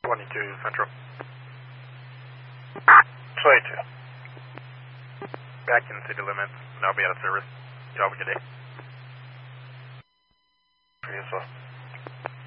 22 Central. 22. Back in city limits, and I'll be out of service. You have a good day. For you as well.